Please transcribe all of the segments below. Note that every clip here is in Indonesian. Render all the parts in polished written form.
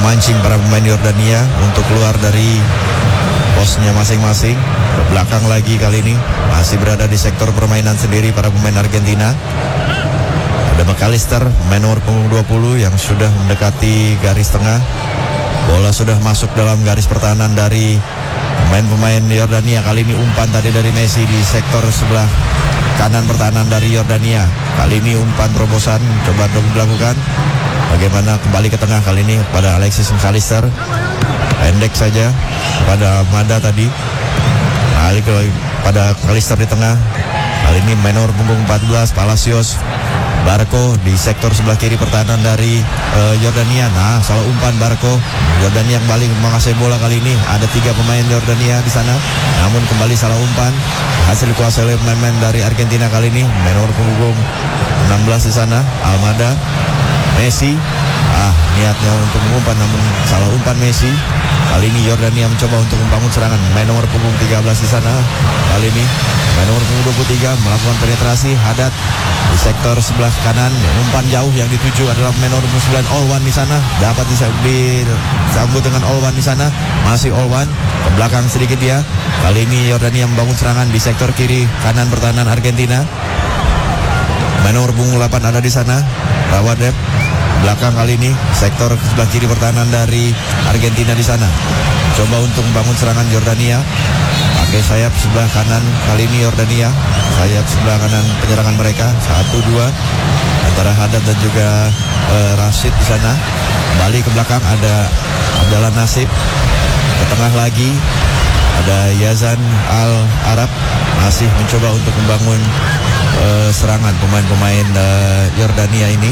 memancing para pemain Yordania untuk keluar dari posnya masing-masing. Ke belakang lagi kali ini, masih berada di sektor permainan sendiri para pemain Argentina. Ada McAllister, pemain nomor punggung 20 yang sudah mendekati garis tengah. Bola sudah masuk dalam garis pertahanan dari pemain-pemain Yordania. Kali ini umpan tadi dari Messi di sektor sebelah kanan pertahanan dari Yordania. Kali ini umpan terobosan coba dilakukan. Bagaimana kembali ke tengah kali ini pada Alexis McAllister. Pendek saja pada Almada tadi. Balik pada McAllister di tengah. Kali ini menor punggung 14 Palacios. Barco di sektor sebelah kiri pertahanan dari Yordania. Nah, salah umpan Barco. Yordania kembali menguasai bola kali ini. Ada 3 pemain Yordania di sana. Namun kembali salah umpan. Hasil dikuasai oleh pemain dari Argentina kali ini. Menor punggung 16 di sana. Almada. Messi. Niatnya untuk mengumpan namun salah umpan Messi. Kali ini Yordania mencoba untuk membangun serangan. Main nomor punggung 13 di sana. Kali ini main nomor punggung 23 melakukan penetrasi. Haddad di sektor sebelah kanan. Umpan jauh yang dituju adalah main nomor 9 Olwan di sana. Dapat disambut dengan Olwan di sana. Masih Olwan ke belakang sedikit dia. Kali ini Yordania membangun serangan di sektor kiri kanan pertahanan Argentina. Main nomor punggung 8 ada di sana. Rawadep belakang kali ini sektor sebelah kiri pertahanan dari Argentina di sana. Coba untuk membangun serangan Yordania. Pakai sayap sebelah kanan kali ini Yordania. Sayap sebelah kanan penyerangan mereka 1-2 antara Haddad dan juga Rashid di sana. Kembali ke belakang ada Abdallah Nasib. Ke tengah lagi ada Yazan Al-Arab masih mencoba untuk membangun serangan pemain-pemain Yordania ini.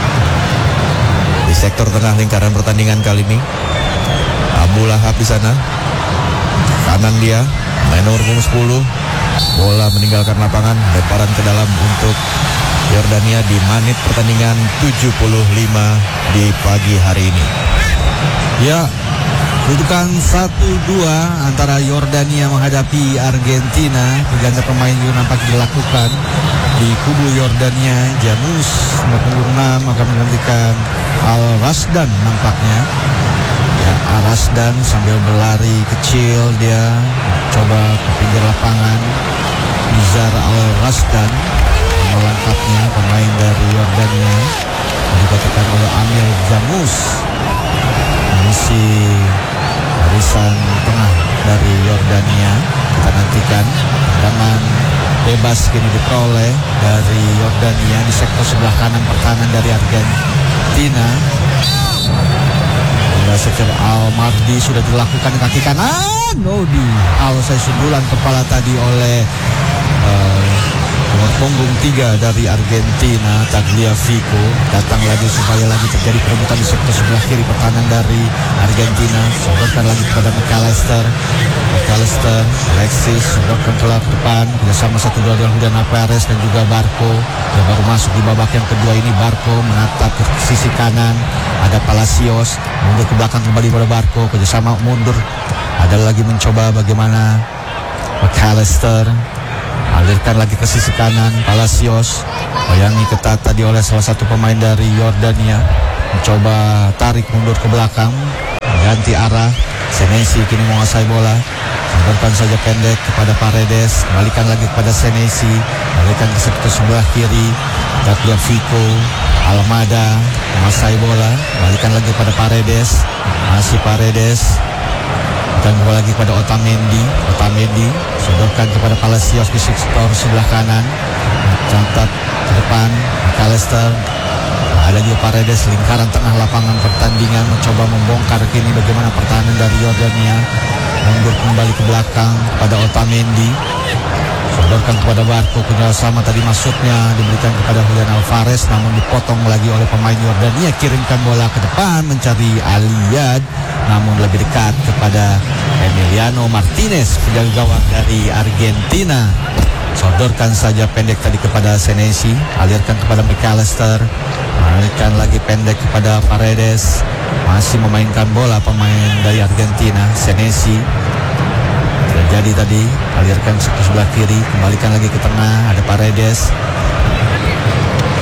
Di sektor tengah lingkaran pertandingan kali ini Abu Lahab di sana. Kanan dia main nomor 10. Bola meninggalkan lapangan, lemparan ke dalam untuk Yordania di menit pertandingan 75 di pagi hari ini. Ya, kedudukan 1-2 antara Yordania menghadapi Argentina. Pergantian pemain juga nampak dilakukan di kubu Yordania. Janus nomor punggung 6 akan menggantikan Al-Rasdan nampaknya. Ya, Al-Rasdan sambil berlari kecil dia coba ke pinggir lapangan. Nizar Al-Rasdan melengkapnya pemain dari Yordania dikatakan oleh Amir Jamus. Mengisi barisan tengah dari Yordania. Kita nantikan tendangan bebas kini diperoleh dari Yordania di sektor sebelah kanan pertahanan dari Argentina. Sektor Al-Mardi sudah dilakukan di kaki kanan. Nodi saya sundulan kepala tadi oleh nomor punggung 3 dari Argentina, Tagliafico. Datang lagi supaya lagi terjadi perebutan di sektor sebelah kiri pertahanan dari Argentina. Sodorkan lagi kepada McAllister, Alexis sodorkan ke depan bersama 1-2 dengan Julian Alvarez dan juga Barco. Dia baru masuk di babak yang kedua ini. Barco menatap ke sisi kanan. Ada Palacios mundur ke belakang kembali pada Barco. Kerjasama mundur. Ada lagi mencoba bagaimana McAllister. Alirkan lagi ke sisi kanan. Palacios bayangi ketat tadi oleh salah satu pemain dari Yordania. Mencoba tarik mundur ke belakang, ganti arah. Senesi kini menguasai bola. Sodorkan saja pendek kepada Paredes. Kembalikan lagi kepada Senesi. Balikan ke sektor sebelah kiri. Tagliafico, Almada menguasai bola. Balikan lagi kepada Paredes. Masih Paredes. Dan bola lagi kepada Otamendi. Sodorkan kepada Palacios di sektor sebelah kanan. Cantat ke depan McAllister. Ada juga Paredes lingkaran tengah lapangan pertandingan mencoba membongkar kini bagaimana pertahanan dari Yordania. Mundur kembali ke belakang pada Otamendi. Sodorkan kepada Barco. Kerjasama tadi masuknya diberikan kepada Julian Alvarez namun dipotong lagi oleh pemain Yordania. Kirimkan bola ke depan mencari Aliyad namun lebih dekat kepada Emiliano Martinez, penjaga gawang dari Argentina. Sodorkan saja pendek tadi kepada Senesi. Alirkan kepada McAllister. Alirkan lagi pendek kepada Paredes. Masih memainkan bola pemain dari Argentina. Senesi terjadi tadi. Alirkan ke sebelah kiri. Kembalikan lagi ke tengah. Ada Paredes.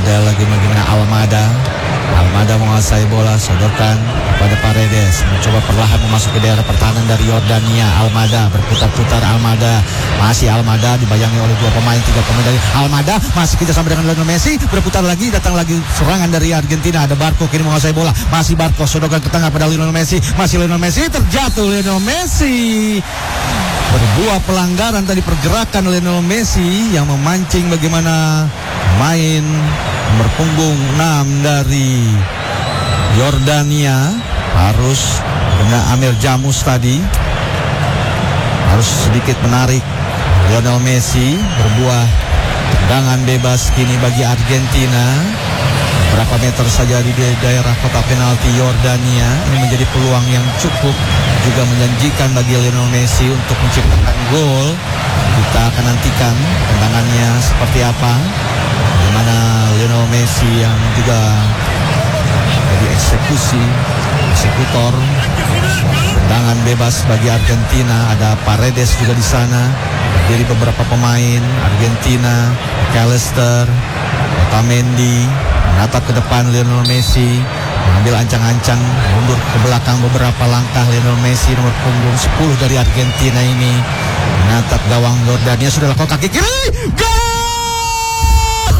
Ada lagi bagaimana Almada menguasai bola, sodorkan kepada Paredes, mencoba perlahan memasuki daerah pertahanan dari Yordania. Almada berputar-putar, masih Almada dibayangi oleh 2 pemain, 3 pemain dari Almada, masih kerjasama dengan Lionel Messi, berputar lagi, datang lagi serangan dari Argentina. Ada Barco kini menguasai bola, masih Barco sodorkan ke tengah pada Lionel Messi, masih Lionel Messi, terjatuh Lionel Messi. Berbuah pelanggaran tadi pergerakan Lionel Messi yang memancing bagaimana main nomor punggung 6 dari Yordania harus dengan Amir Jamus tadi harus sedikit menarik Lionel Messi. Berbuah tendangan bebas kini bagi Argentina, berapa meter saja di daerah kotak penalti Yordania. Ini menjadi peluang yang cukup juga menjanjikan bagi Lionel Messi untuk menciptakan gol. Kita akan nantikan tendangannya seperti apa, bagaimana Lionel Messi yang juga jadi eksekutor tendangan bebas bagi Argentina. Ada Paredes juga di sana, berdiri beberapa pemain Argentina, McAllister, Otamendi, menatap ke depan Lionel Messi, mengambil ancang-ancang mundur ke belakang beberapa langkah. Lionel Messi nomor punggung 10 dari Argentina ini menatap gawang Yordania, sudah lakukan kaki kiri, gol!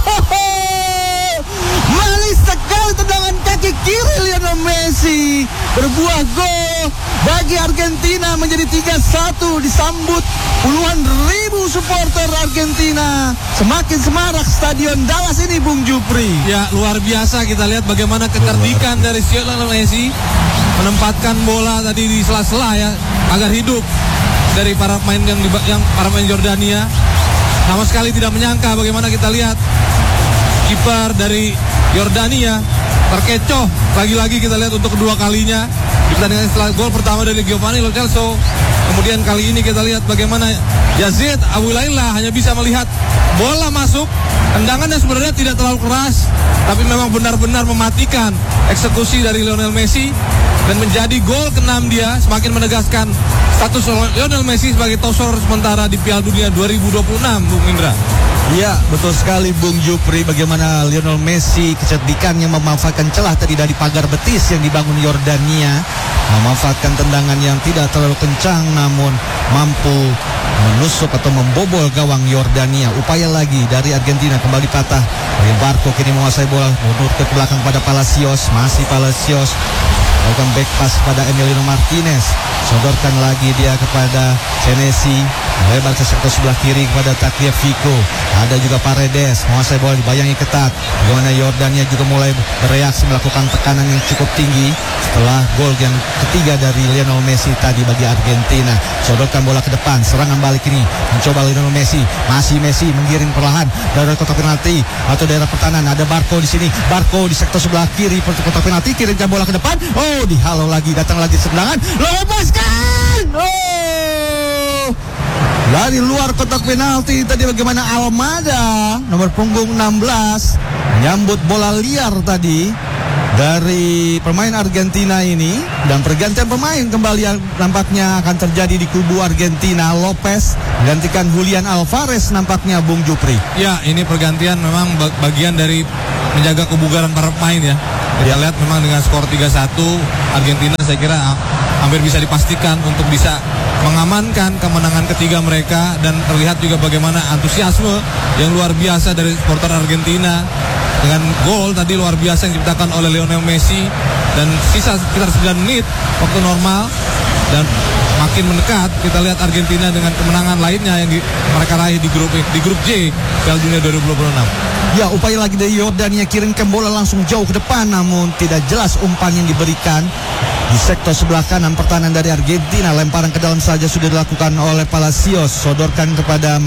Manis sekali tendangan kaki kiri Lionel Messi, berbuah gol bagi Argentina, menjadi 3-1. Disambut puluhan ribu supporter Argentina. Semakin semarak stadion Dallas ini, Bung Jupri. Ya, luar biasa. Kita lihat bagaimana kecerdikan dari Lionel Messi menempatkan bola tadi di sela-sela ya, agar hidup dari para pemain para pemain Yordania. Sama sekali tidak menyangka bagaimana kita lihat kiper dari Yordania terkecoh lagi-lagi, kita lihat untuk kedua kalinya di pertandingan setelah gol pertama dari Giovanni Lo Celso. Kemudian kali ini kita lihat bagaimana Yazid Abu Laila hanya bisa melihat bola masuk, tendangannya sebenarnya tidak terlalu keras, tapi memang benar-benar mematikan eksekusi dari Lionel Messi dan menjadi gol ke-6 dia, semakin menegaskan status Lionel Messi sebagai top scorer sementara di Piala Dunia 2026, Bung Indra. Ya, betul sekali Bung Jupri. Bagaimana Lionel Messi kecerdikannya memanfaatkan celah tadi dari pagar betis yang dibangun Yordania, memanfaatkan tendangan yang tidak terlalu kencang namun mampu menusuk atau membobol gawang Yordania. Upaya lagi dari Argentina, kembali patah. Barco kini menguasai bola, mundur ke belakang pada Palacios, masih Palacios lakukan back pass pada Emiliano Martinez, sodorkan lagi dia kepada Senesi, lebar ke sektor sebelah kiri kepada Tagliafico. Ada juga Paredes menguasai bola, dibayangi ketat. Bagaimana Yordania juga mulai bereaksi, melakukan tekanan yang cukup tinggi setelah gol yang ketiga dari Lionel Messi tadi bagi Argentina. Sodorkan bola ke depan, serangan balik ini mencoba Lionel Messi, masih Messi menggiring perlahan dari kotak penalti atau daerah pertahanan. Ada Barco di sini, Barco di sektor sebelah kiri kotak penalti, kirimkan bola ke depan. Oh, dihalau lagi, datang lagi serangan, lepaskan. Oh, dari luar kotak penalti tadi bagaimana Almada nomor punggung 16 menyambut bola liar tadi dari pemain Argentina ini, dan pergantian pemain kembali yang nampaknya akan terjadi di kubu Argentina. Lopez menggantikan Julian Alvarez nampaknya, Bung Jupri. Ya, ini pergantian memang bagian dari menjaga kebugaran para pemain ya. Kita lihat memang dengan skor 3-1 Argentina saya kira hampir bisa dipastikan untuk bisa mengamankan kemenangan ketiga mereka, dan terlihat juga bagaimana antusiasme yang luar biasa dari supporter Argentina dengan gol tadi luar biasa yang diciptakan oleh Lionel Messi, dan sisa sekitar 9 menit waktu normal dan makin mendekat. Kita lihat Argentina dengan kemenangan lainnya yang mereka raih di grup J Piala Dunia 2026. Ya, upaya lagi dari Yordania, kirimkan bola langsung jauh ke depan namun tidak jelas umpan yang diberikan di sektor sebelah kanan pertahanan dari Argentina. Lemparan ke dalam saja sudah dilakukan oleh Palacios, sodorkan kepada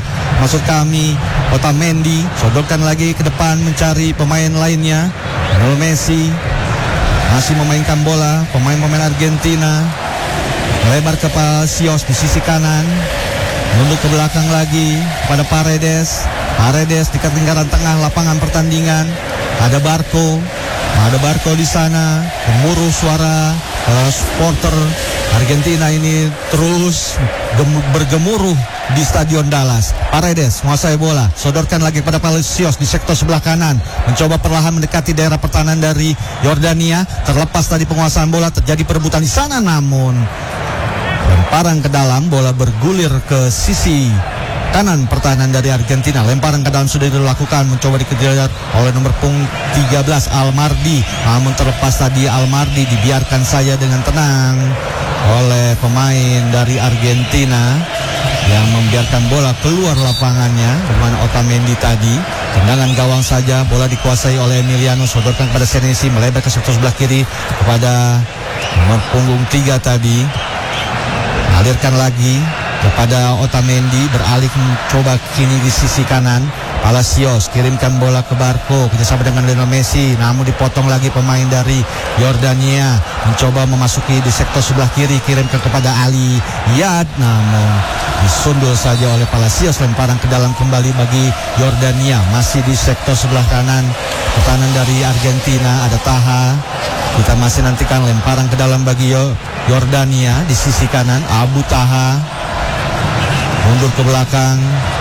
Otamendi, sodorkan lagi ke depan mencari pemain lainnya. Lionel Messi masih memainkan bola, pemain-pemain Argentina melebar ke Palacios di sisi kanan, mundur ke belakang lagi pada Paredes di lingkaran tengah lapangan pertandingan. Ada Barco di sana, gemuruh suara supporter Argentina ini terus bergemuruh di Stadion Dallas. Paredes menguasai bola, sodorkan lagi pada Palacios di sektor sebelah kanan, mencoba perlahan mendekati daerah pertahanan dari Yordania. Terlepas tadi penguasaan bola, terjadi perebutan di sana, namun lemparan ke dalam, bola bergulir ke sisi kanan pertahanan dari Argentina. Lemparan ke dalam sudah dilakukan, mencoba dikejar oleh nomor punggung 13 Almardi, namun terlepas tadi Almardi dibiarkan saja dengan tenang oleh pemain dari Argentina yang membiarkan bola keluar lapangannya. Bagaimana Otamendi tadi, tendangan gawang saja, bola dikuasai oleh Emiliano, sodorkan pada Senesi, melebar ke sektor sebelah kiri kepada nomor punggung 3 tadi, alirkan lagi kepada Otamendi, beralih mencoba kini di sisi kanan. Palacios kirimkan bola ke Barco, kerjasama dengan Lionel Messi, namun dipotong lagi pemain dari Yordania, mencoba memasuki di sektor sebelah kiri, kirimkan kepada Ali Yad, namun disundul saja oleh Palacios. Lemparan ke dalam kembali bagi Yordania, masih di sektor sebelah kanan pertahanan dari Argentina, ada Taha. Kita masih nantikan lemparan ke dalam bagi Yordania di sisi kanan. Abu Taha mundur ke belakang,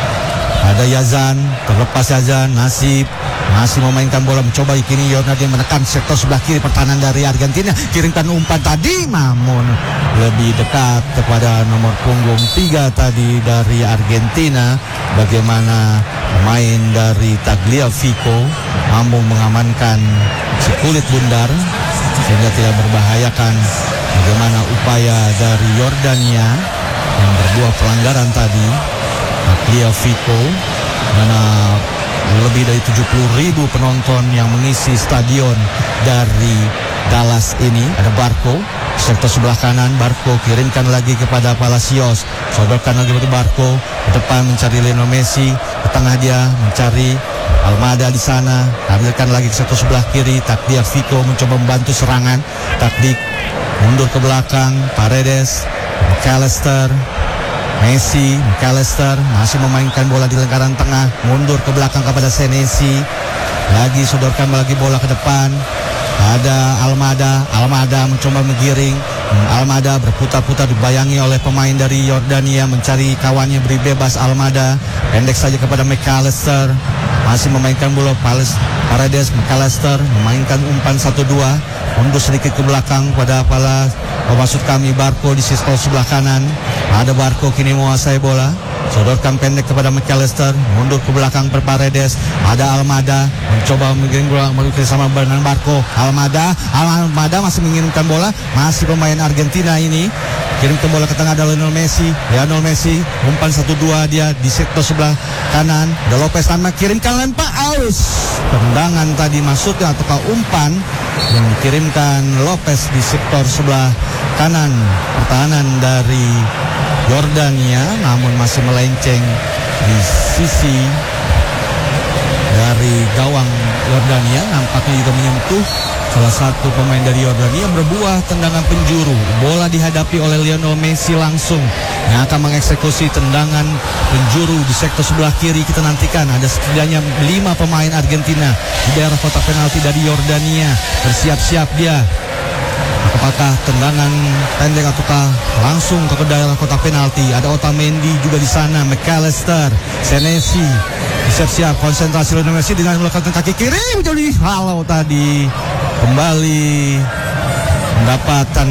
ada Yazan, terlepas Yazan, Nasib masih memainkan bola, mencoba kini Yordania menekan sektor sebelah kiri pertahanan dari Argentina, kirimkan umpan tadi, namun lebih dekat kepada nomor punggung 3 tadi dari Argentina. Bagaimana pemain dari Tagliafico mampu mengamankan si kulit bundar sehingga tidak berbahayakan bagaimana upaya dari Yordania yang berbuah pelanggaran tadi. Tagliafico, mana lebih dari 70.000 penonton yang mengisi stadion dari Dallas ini. Ada Barco, sektor sebelah kanan, Barco kirimkan lagi kepada Palacios, sodorkan lagi kepada Barco, ke depan mencari Lionel Messi, ke tengah dia mencari Almada di sana, ambilkan lagi ke sektor sebelah kiri. Tagliafico mencoba membantu serangan, taktik mundur ke belakang, Paredes, McAllister, Messi, McAllister masih memainkan bola di lingkaran tengah, mundur ke belakang kepada Senesi, lagi sodorkan lagi bola ke depan, ada Almada mencoba menggiring, Almada berputar-putar dibayangi oleh pemain dari Yordania, mencari kawannya, beri bebas Almada, pendek saja kepada McAllister, masih memainkan bola Paredes, McAllister memainkan umpan 1-2, mundur sedikit ke belakang pada maksud kami Barco di sektor sebelah kanan. Ada Barco kini menguasai bola, sodorkan pendek kepada McAllister, mundur ke belakang per Paredes. Ada Almada mencoba menggiring bola melalui sama dengan Barco. Almada masih mengirimkan bola, masih pemain Argentina ini kirimkan bola ke tengah, ada Lionel Messi, umpan 1-2 dia di sektor sebelah kanan. Ada Lopez sama kirimkan, lempar aus. Tendangan tadi maksudnya ataukah umpan yang dikirimkan Lopez di sektor sebelah kanan pertahanan dari Yordania, namun masih melenceng di sisi dari gawang Yordania. Nampaknya juga menyentuh salah satu pemain dari Yordania, berbuah tendangan penjuru. Bola dihadapi oleh Lionel Messi langsung yang akan mengeksekusi tendangan penjuru di sektor sebelah kiri. Kita nantikan ada setidaknya 5 pemain Argentina di daerah kotak penalti dari Yordania. Bersiap-siap dia. Apakah tendangan pendek ataukah langsung ke daerah kotak penalti? Ada Otamendi juga di sana, McAllister, Senesi. Siap-siap konsentrasi Lionel Messi dengan melakukan kaki kiri, menjadi halau tadi. Kembali mendapatkan